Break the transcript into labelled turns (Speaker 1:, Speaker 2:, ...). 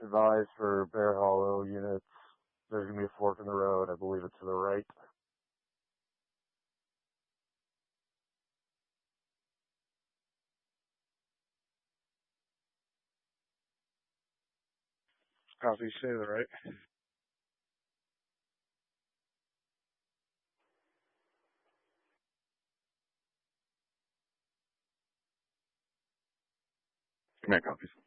Speaker 1: advised for Bear Hollow units, there's going to be a fork in the road. I believe it's to the right.
Speaker 2: Copy, say the right.
Speaker 3: Command copies.